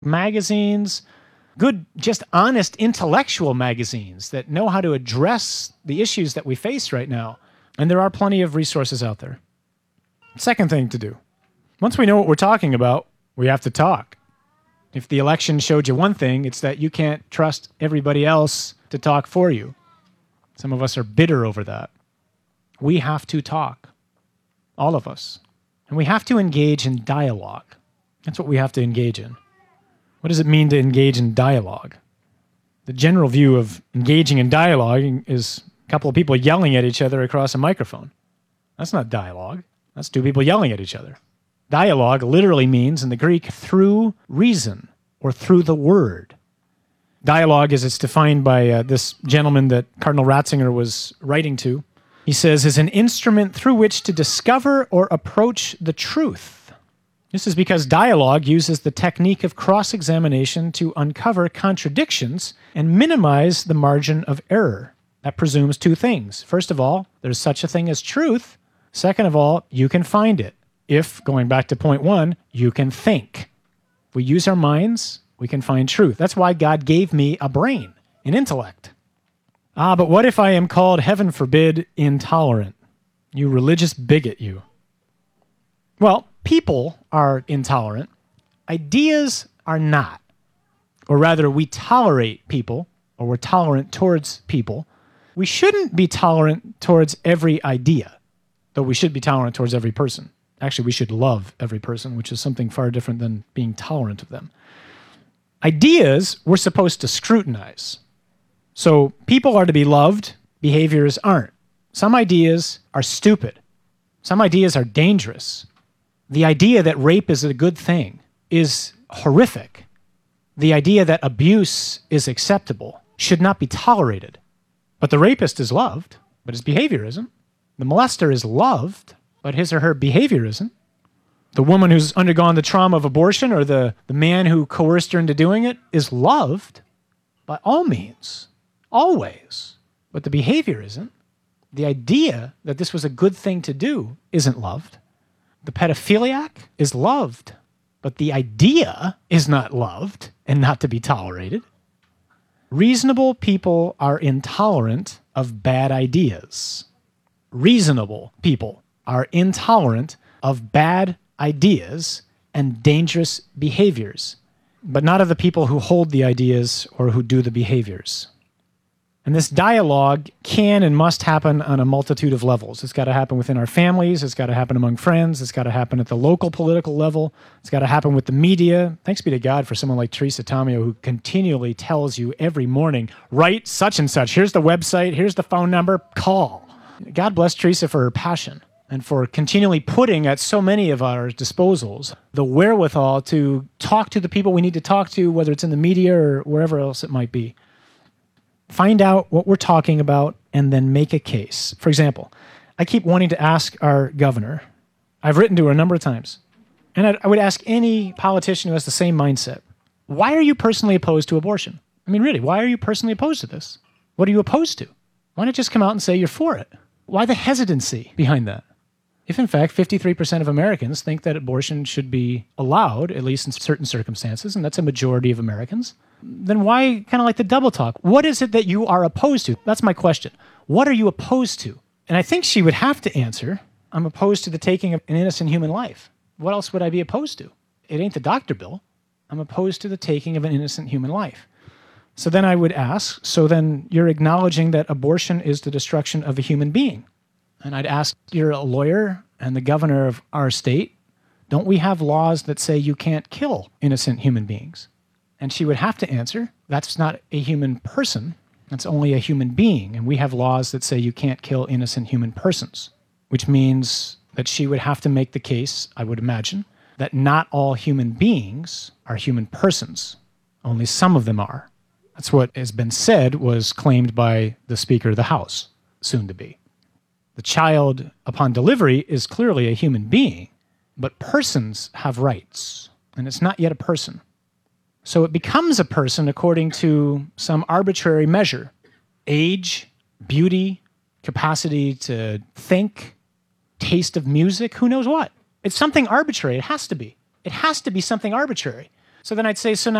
magazines, good, just honest intellectual magazines that know how to address the issues that we face right now. And there are plenty of resources out there. Second thing to do. Once we know what we're talking about, we have to talk. If the election showed you one thing, it's that you can't trust everybody else to talk for you. Some of us are bitter over that. We have to talk. All of us. And we have to engage in dialogue. That's what we have to engage in. What does it mean to engage in dialogue? The general view of engaging in dialogue is a couple of people yelling at each other across a microphone. That's not dialogue. That's two people yelling at each other. Dialogue literally means, in the Greek, through reason or through the word. Dialogue, as it's defined by this gentleman that Cardinal Ratzinger was writing to, he says, is an instrument through which to discover or approach the truth. This is because dialogue uses the technique of cross-examination to uncover contradictions and minimize the margin of error. That presumes two things. First of all, there's such a thing as truth. Second of all, you can find it. If, going back to point one, you can think. If we use our minds, we can find truth. That's why God gave me a brain, an intellect. But what if I am called, heaven forbid, intolerant? You religious bigot, you. Well, people are intolerant. Ideas are not. Or rather, we tolerate people, or we're tolerant towards people. We shouldn't be tolerant towards every idea, though we should be tolerant towards every person. Actually, we should love every person, which is something far different than being tolerant of them. Ideas we're supposed to scrutinize. So people are to be loved, behaviors aren't. Some ideas are stupid. Some ideas are dangerous. The idea that rape is a good thing is horrific. The idea that abuse is acceptable should not be tolerated. But the rapist is loved, but his behavior isn't. The molester is loved, but his or her behavior isn't. The woman who's undergone the trauma of abortion or the man who coerced her into doing it is loved by all means, always, but the behavior isn't. The idea that this was a good thing to do isn't loved. The pedophiliac is loved, but the idea is not loved and not to be tolerated. Reasonable people are intolerant of bad ideas. Reasonable people are intolerant of bad ideas and dangerous behaviors, but not of the people who hold the ideas or who do the behaviors. And this dialogue can and must happen on a multitude of levels. It's got to happen within our families. It's got to happen among friends. It's got to happen at the local political level. It's got to happen with the media. Thanks be to God for someone like Teresa Tomeo, who continually tells you every morning, write such and such. Here's the website. Here's the phone number. Call. God bless Teresa for her passion and for continually putting at so many of our disposals the wherewithal to talk to the people we need to talk to, whether it's in the media or wherever else it might be. Find out what we're talking about and then make a case. For example, I keep wanting to ask our governor. I've written to her a number of times. And I would ask any politician who has the same mindset, why are you personally opposed to abortion? I mean, really, why are you personally opposed to this? What are you opposed to? Why not just come out and say you're for it? Why the hesitancy behind that? If, in fact, 53% of Americans think that abortion should be allowed, at least in certain circumstances, and that's a majority of Americans, then why kind of like the double talk? What is it that you are opposed to? That's my question. What are you opposed to? And I think she would have to answer, I'm opposed to the taking of an innocent human life. What else would I be opposed to? It ain't the doctor bill. I'm opposed to the taking of an innocent human life. So then I would ask, so then you're acknowledging that abortion is the destruction of a human being. And I'd ask, you're a lawyer and the governor of our state. Don't we have laws that say you can't kill innocent human beings? And she would have to answer, that's not a human person, that's only a human being. And we have laws that say you can't kill innocent human persons, which means that she would have to make the case, I would imagine, that not all human beings are human persons. Only some of them are. That's what has been said was claimed by the Speaker of the House, soon to be. The child, upon delivery, is clearly a human being, but persons have rights, and it's not yet a person. So it becomes a person according to some arbitrary measure. Age, beauty, capacity to think, taste of music, who knows what. It's something arbitrary. It has to be. It has to be something arbitrary. So then I'd say, so